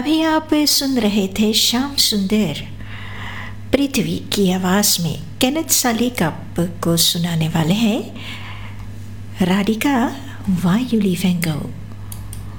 अभी आप सुन रहे थे श्याम सुंदर पृथ्वी की आवाज़ में। केनेथ सालिकाप को सुनाने वाले हैं राधिका वायुलिवेंगो।